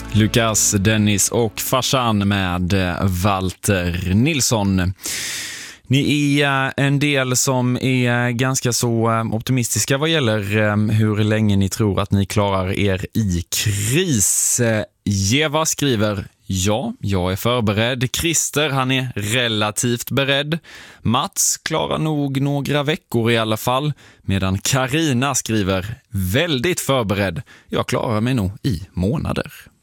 Lukas, Dennis och farsan med Walter Nilsson. Ni är en del som är ganska så optimistiska vad gäller hur länge ni tror att ni klarar er i kris. Jeva skriver: ja, jag är förberedd. Christer, han är relativt beredd. Mats klarar nog några veckor i alla fall. Medan Karina skriver: väldigt förberedd. Jag klarar mig nog i månader.